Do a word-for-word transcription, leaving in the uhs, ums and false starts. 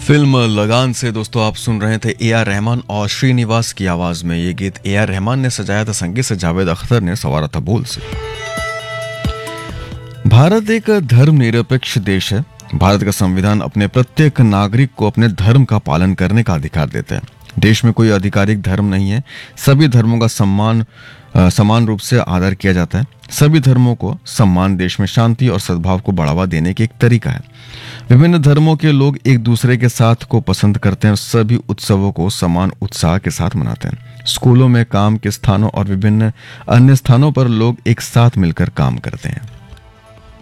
Film लगान से दोस्तों आप सुन रहे थे ए आर रहमान और श्रीनिवास की आवाज में। ये गीत ए आर रहमान ने सजाया था, संगीत से जावेद अख्तर ने संवारा था बोल से। भारत एक धर्मनिरपेक्ष देश है। भारत का संविधान अपने प्रत्येक नागरिक को अपने धर्म का पालन करने का अधिकार देता है। देश में कोई आधिकारिक धर्म नहीं है। सभी धर्मों का सम्मान समान रूप से आदर किया जाता है। सभी धर्मों को सम्मान देश में शांति और सद्भाव को बढ़ावा देने की एक तरीका है। विभिन्न धर्मों के लोग एक दूसरे के साथ को पसंद करते हैं और सभी उत्सवों को समान उत्साह के साथ मनाते हैं। स्कूलों में, काम के स्थानों और विभिन्न अन्य स्थानों पर लोग एक साथ मिलकर काम करते हैं।